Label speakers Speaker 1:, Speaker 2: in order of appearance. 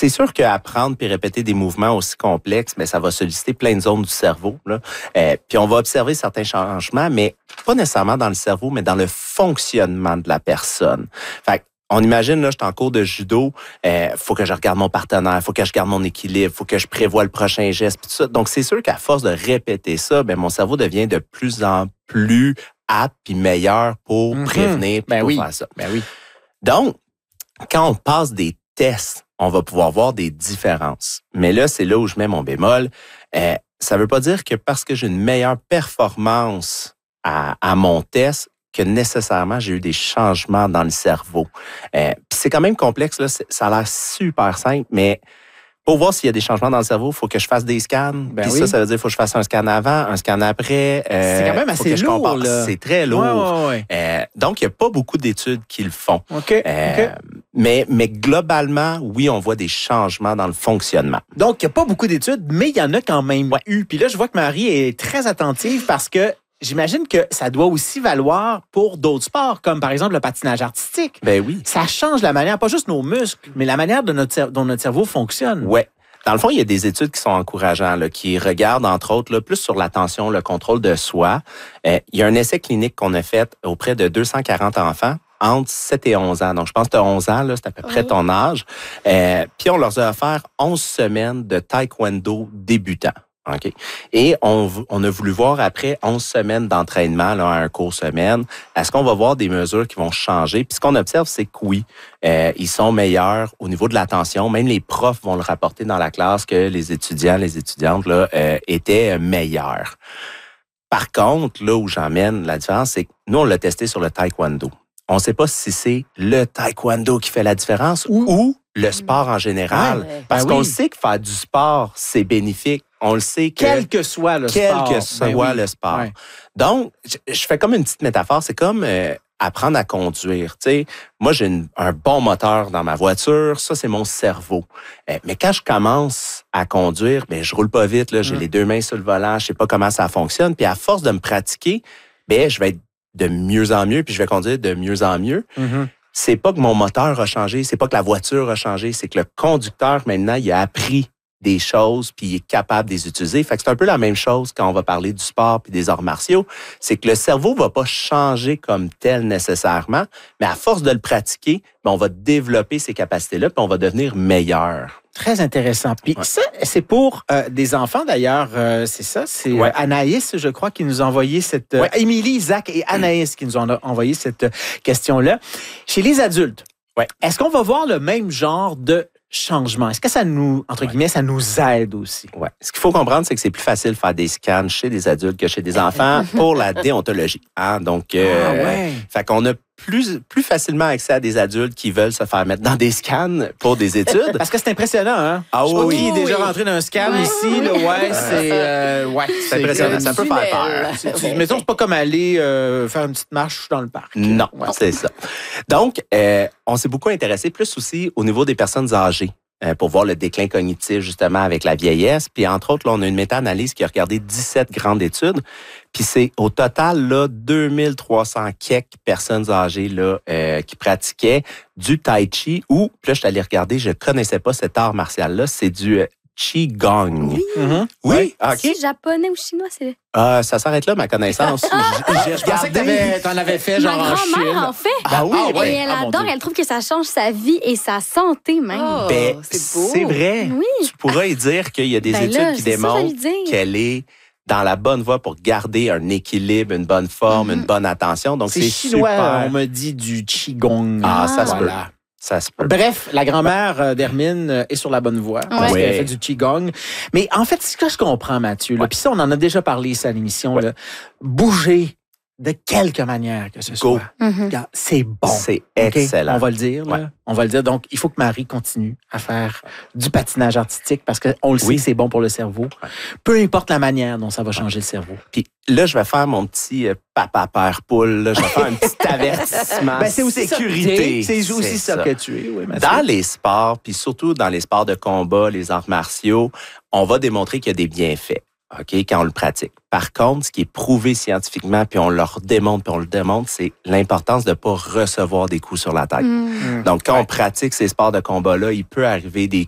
Speaker 1: C'est sûr qu'apprendre puis répéter des mouvements aussi complexes, mais ça va solliciter plein de zones du cerveau. Là. Puis on va observer certains changements, mais pas nécessairement dans le cerveau, mais dans le fonctionnement de la personne. Fait on imagine, là, je suis en cours de judo, faut que je regarde mon partenaire, faut que je garde mon équilibre, faut que je prévoie le prochain geste, puis tout ça. Donc, c'est sûr qu'à force de répéter ça, mon cerveau devient de plus en plus apte puis meilleur pour prévenir puis pour faire ça.
Speaker 2: Oui.
Speaker 1: Donc, quand on passe des tests, on va pouvoir voir des différences. Mais là, c'est là où je mets mon bémol. Ça veut pas dire que parce que j'ai une meilleure performance à mon test, que nécessairement j'ai eu des changements dans le cerveau. Puis c'est quand même complexe, là. Ça a l'air super simple, mais pour voir s'il y a des changements dans le cerveau, il faut que je fasse des scans. Puis ça veut dire qu'il faut que je fasse un scan avant, un scan après.
Speaker 2: C'est quand même assez lourd, là.
Speaker 1: C'est très lourd.
Speaker 2: Ouais.
Speaker 1: Donc, il n'y a pas beaucoup d'études qui le font.
Speaker 2: OK.
Speaker 1: Mais globalement, oui, on voit des changements dans le fonctionnement.
Speaker 2: Donc, il n'y a pas beaucoup d'études, mais il y en a quand même eu. Puis là, je vois que Marie est très attentive parce que j'imagine que ça doit aussi valoir pour d'autres sports, comme par exemple le patinage artistique.
Speaker 1: Ben oui.
Speaker 2: Ça change la manière, pas juste nos muscles, mais la manière dont notre cerveau fonctionne.
Speaker 1: Ouais. Dans le fond, il y a des études qui sont encourageantes, là, qui regardent, entre autres, là, plus sur l'attention, le contrôle de soi. Il y a un essai clinique qu'on a fait auprès de 240 enfants entre 7 et 11 ans. Donc, je pense que tu as 11 ans, là, c'est à peu près ton âge. Puis, on leur a offert 11 semaines de taekwondo débutant. OK. Et on a voulu voir après 11 semaines d'entraînement, là, un cours semaine, est-ce qu'on va voir des mesures qui vont changer? Puis ce qu'on observe, c'est que oui, ils sont meilleurs au niveau de l'attention. Même les profs vont le rapporter dans la classe que les étudiants, les étudiantes là, étaient meilleurs. Par contre, là où j'emmène la différence, c'est que nous, on l'a testé sur le taekwondo. On ne sait pas si c'est le taekwondo qui fait la différence ou le sport en général. Parce qu'on sait que faire du sport, c'est bénéfique. On le sait que...
Speaker 2: Quel que soit le sport.
Speaker 1: Ouais. Donc, je fais comme une petite métaphore. C'est comme apprendre à conduire. Tu sais, moi, j'ai un bon moteur dans ma voiture. Ça, c'est mon cerveau. Mais quand je commence à conduire, je roule pas vite. Là, j'ai les deux mains sur le volant. Je sais pas comment ça fonctionne. Puis à force de me pratiquer, je vais être de mieux en mieux. Puis je vais conduire de mieux en mieux. C'est pas que mon moteur a changé. C'est pas que la voiture a changé. C'est que le conducteur, maintenant, il a appris des choses, puis il est capable de les utiliser. Fait que c'est un peu la même chose quand on va parler du sport puis des arts martiaux. C'est que le cerveau va pas changer comme tel nécessairement, mais à force de le pratiquer, on va développer ces capacités-là, puis on va devenir meilleur.
Speaker 2: Très intéressant. Puis ça, c'est pour des enfants d'ailleurs, c'est ça? C'est Anaïs, je crois, qui nous a envoyé cette... Émilie, Zach et Anaïs qui nous ont envoyé cette question-là. Chez les adultes, est-ce qu'on va voir le même genre de changement? Est-ce que ça nous, entre guillemets, ça nous aide aussi?
Speaker 1: Ouais. Ce qu'il faut comprendre, c'est que c'est plus facile de faire des scans chez des adultes que chez des enfants pour la déontologie. Hein? Donc, fait qu'on a plus facilement accès à des adultes qui veulent se faire mettre dans des scans pour des études.
Speaker 2: Parce que c'est impressionnant, hein?
Speaker 1: Ah
Speaker 2: je sais pas qui est déjà rentré dans un scan ici, là,
Speaker 1: c'est impressionnant. Ça peut faire peur.
Speaker 2: Mettons, c'est pas comme aller faire une petite marche dans le parc.
Speaker 1: Non, c'est ça. Donc, on s'est beaucoup intéressé plus aussi au niveau des personnes âgées pour voir le déclin cognitif, justement, avec la vieillesse. Puis, entre autres, là, on a une méta-analyse qui a regardé 17 grandes études. Puis, c'est au total, là, 2300 quelques personnes âgées là, qui pratiquaient du tai chi ou, puis là, je suis allé regarder, je connaissais pas cet art martial-là, c'est du Qigong.
Speaker 3: Oui. OK. C'est japonais ou chinois, c'est...
Speaker 1: Ça s'arrête là, ma connaissance.
Speaker 2: Je pensais que t'en avais fait genre en Chine.
Speaker 3: Ma grand-mère en fait. Et elle adore, elle trouve que ça change sa vie et sa santé même.
Speaker 1: C'est beau. C'est vrai.
Speaker 3: Oui.
Speaker 1: Tu pourrais y dire qu'il y a des études qui démontrent qu'elle est dans la bonne voie pour garder un équilibre, une bonne forme, une bonne attention. Donc, c'est
Speaker 2: chinois,
Speaker 1: super.
Speaker 2: On me dit du Qigong.
Speaker 1: Ça se peut. Ça se peut.
Speaker 2: Bref, la grand-mère d'Hermine est sur la bonne voie parce qu'elle fait du Qigong. Mais en fait, ce que je comprends, Mathieu, puis ça, on en a déjà parlé ici à l'émission, là, bouger de quelque manière que ce soit. C'est bon.
Speaker 1: C'est excellent.
Speaker 2: On va le dire. Là. On va le dire. Donc, il faut que Marie continue à faire du patinage artistique parce qu'on le sait que c'est bon pour le cerveau. Peu importe la manière dont ça va changer le cerveau.
Speaker 1: Puis là, je vais faire mon petit papa père poule. Là. Je vais faire un petit avertissement.
Speaker 2: C'est aussi
Speaker 1: sécurité.
Speaker 2: C'est aussi ça que tu es. Oui,
Speaker 1: dans les sports, puis surtout dans les sports de combat, les arts martiaux, on va démontrer qu'il y a des bienfaits. OK, quand on le pratique. Par contre, ce qui est prouvé scientifiquement, puis on le démontre, c'est l'importance de ne pas recevoir des coups sur la tête. Donc, quand on pratique ces sports de combat-là, il peut arriver des